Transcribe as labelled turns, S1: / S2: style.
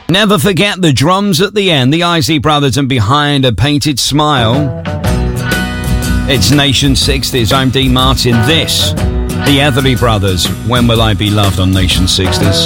S1: Never forget the drums at the end, the Isley Brothers and Behind a Painted Smile. It's Nation 60s. I'm Dean Martin. This, the Etherly Brothers. When Will I Be Loved on Nation 60s?